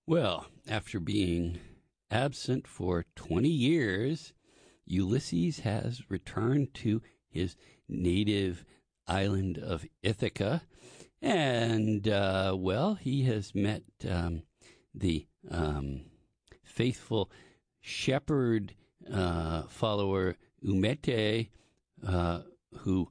Well, after being absent for 20 years, Ulysses has returned to his native island of Ithaca, and, he has met the faithful shepherd follower Umete, who,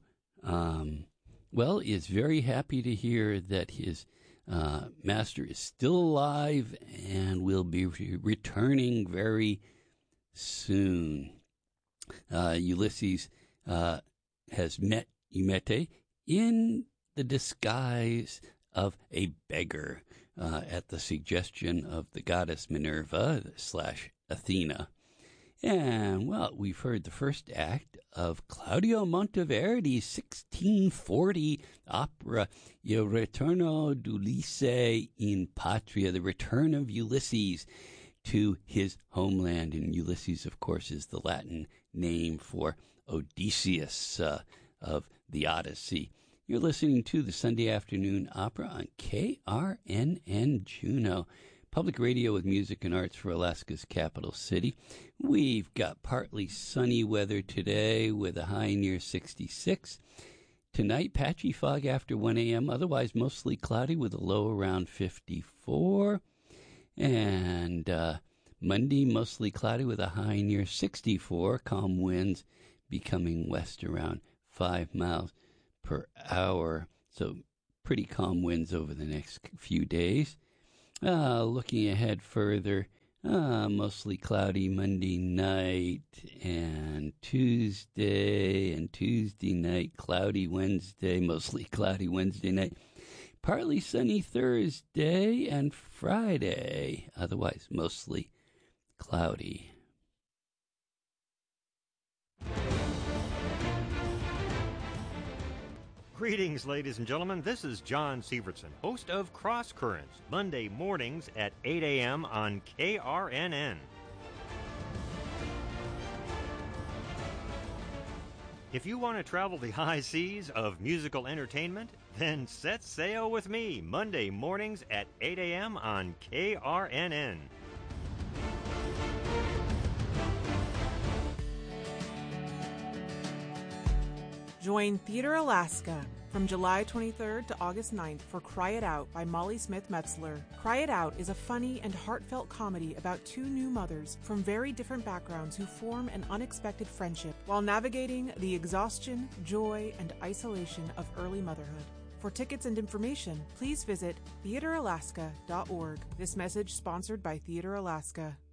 is very happy to hear that his master is still alive and will be returning very soon. Ulysses has met Umete in the disguise of a beggar at the suggestion of the goddess Minerva / Athena. And, we've heard the first act of Claudio Monteverdi's 1640 opera Il Ritorno d'Ulisse in Patria, the return of Ulysses to his homeland. And Ulysses, of course, is the Latin name for Odysseus of the Odyssey. You're listening to the Sunday Afternoon Opera on KRNN Juneau, public radio with music and arts for Alaska's capital city. We've got partly sunny weather today with a high near 66. Tonight, patchy fog after 1 a.m., otherwise mostly cloudy with a low around 54. And Monday, mostly cloudy with a high near 64. Calm winds becoming west around 5 miles per hour. So pretty calm winds over the next few days. Looking ahead further, mostly cloudy Monday night and Tuesday night, cloudy Wednesday, mostly cloudy Wednesday night, partly sunny Thursday and Friday, otherwise mostly cloudy. Greetings, ladies and gentlemen. This is John Sievertson, host of Cross Currents, Monday mornings at 8 a.m. on KRNN. If you want to travel the high seas of musical entertainment, then set sail with me Monday mornings at 8 a.m. on KRNN. Join Theater Alaska from July 23rd to August 9th for Cry It Out by Molly Smith-Metzler. Cry It Out is a funny and heartfelt comedy about two new mothers from very different backgrounds who form an unexpected friendship while navigating the exhaustion, joy, and isolation of early motherhood. For tickets and information, please visit theateralaska.org. This message sponsored by Theater Alaska.